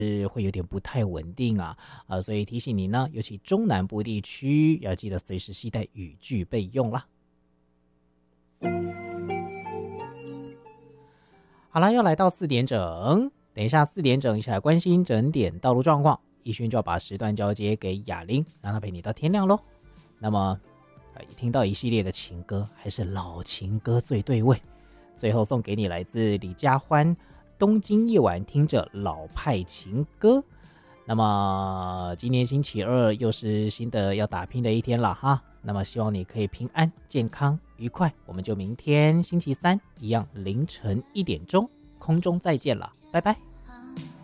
是会有点不太稳定啊，所以提醒你呢，尤其中南部地区要记得随时携带雨具备用啦。好啦，又来到4点整，等一下4点整一起来关心整点道路状况，逸轩就要把时段交接给雅玲，让她陪你到天亮咯。那么听到一系列的情歌，还是老情歌最对味，最后送给你来自李佳欢，东京夜晚听着老派情歌。那么今天星期二又是新的要打拼的一天了哈，那么希望你可以平安健康愉快，我们就明天星期三一样凌晨1点钟空中再见了，拜拜。